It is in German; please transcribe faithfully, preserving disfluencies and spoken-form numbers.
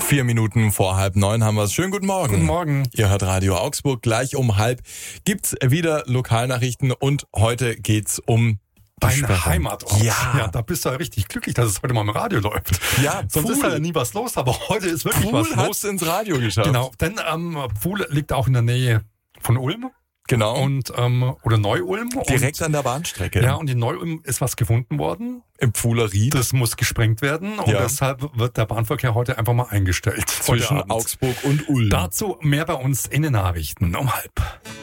Vier Minuten vor halb neun haben wir es. Schönen guten Morgen. Guten Morgen. Ihr hört Radio Augsburg. Gleich um halb gibt's wieder Lokalnachrichten und heute geht's um Deine Heimatort. Ja. ja, da bist du ja richtig glücklich, dass es heute mal im Radio läuft. Ja, sonst Pfuhl. ist ja nie was los, aber heute ist wirklich Pfuhl was los. hat's ins Radio geschafft. Genau, denn ähm, Pfuhl liegt auch in der Nähe von Ulm. Genau. Und, ähm, oder Neu-Ulm. Direkt und, an der Bahnstrecke. Ja, und in Neu-Ulm ist was gefunden worden. Im Pfuhler Ried. Das muss gesprengt werden und Ja. deshalb wird der Bahnverkehr heute einfach mal eingestellt. Zwischen heute Abend. Augsburg und Ulm. Dazu mehr bei uns in den Nachrichten um halb.